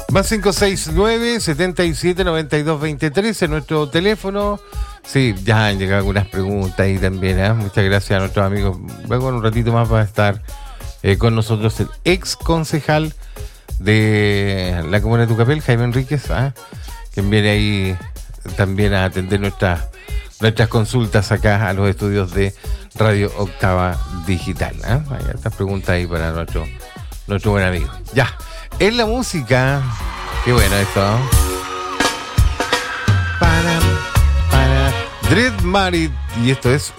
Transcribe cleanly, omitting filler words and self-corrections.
Más 569-7792-23 en nuestro teléfono. Sí, ya han llegado algunas preguntas ahí también, ¿eh? Muchas gracias a nuestros amigos. Luego en un ratito más va a estar con nosotros el ex concejal de la comuna de Tucapel, Jaime Enríquez, ¿eh? Quien viene ahí también a atender nuestras consultas acá a los estudios de Radio Octava Digital, ¿eh? Hay estas preguntas ahí para nuestro buen amigo. Ya, en la música, qué bueno esto, ¿no? Para Dread Marit, y esto es